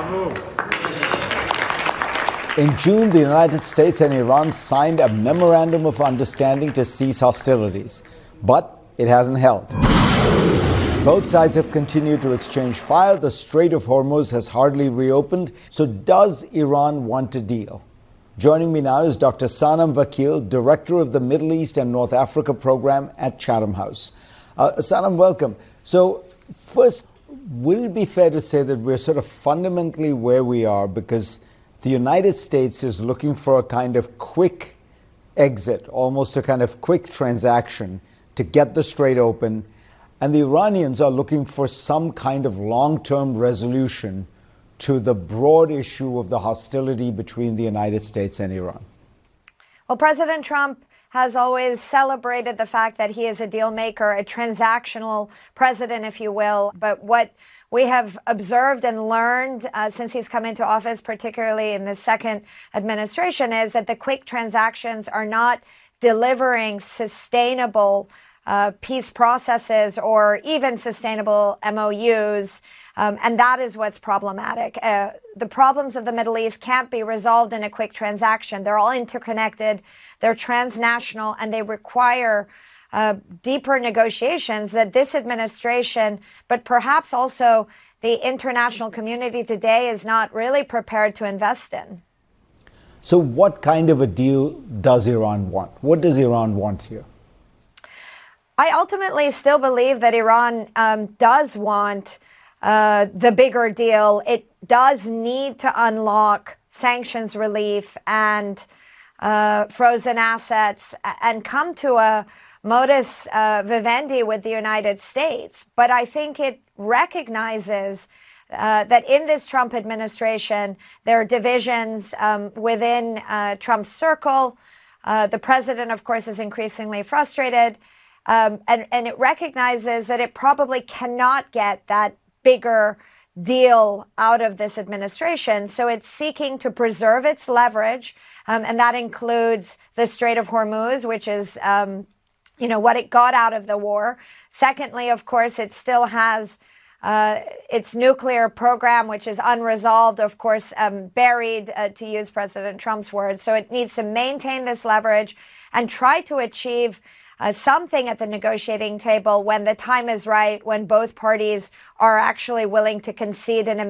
In June, the United States and Iran signed a memorandum of understanding to cease hostilities, but it hasn't held. Both sides have continued to exchange fire. The Strait of Hormuz has hardly reopened. So does Iran want a deal? Joining me now is Dr. Sanam Vakil, Director of the Middle East and North Africa Program at Chatham House. Sanam, welcome. So first, would it be fair to say that we're sort of fundamentally where we are because the United States is looking for a kind of quick exit, almost a kind of quick transaction to get the strait open, and the Iranians are looking for some kind of long-term resolution to the broad issue of the hostility between the United States and Iran? Well, President Trump has always celebrated the fact that he is a deal maker, a transactional president, if you will. But what we have observed and learned since he's come into office, particularly in the second administration, is that the quick transactions are not delivering sustainable peace processes or even sustainable MOUs. And that is what's problematic. The problems of the Middle East can't be resolved in a quick transaction. They're all interconnected, they're transnational, and they require deeper negotiations that this administration, but perhaps also the international community today, is not really prepared to invest in. So what kind of a deal does Iran want? What does Iran want here? I ultimately still believe that Iran does want the bigger deal. It does need to unlock sanctions relief and frozen assets and come to a modus vivendi with the United States. But I think it recognizes that in this Trump administration, there are divisions within Trump's circle. The president, of course, is increasingly frustrated. And it recognizes that it probably cannot get that bigger deal out of this administration. So it's seeking to preserve its leverage. And that includes the Strait of Hormuz, which is, what it got out of the war. Secondly, of course, it still has its nuclear program, which is unresolved, of course, buried, to use President Trump's words. So it needs to maintain this leverage and try to achieve something at the negotiating table when the time is right, when both parties are actually willing to concede in a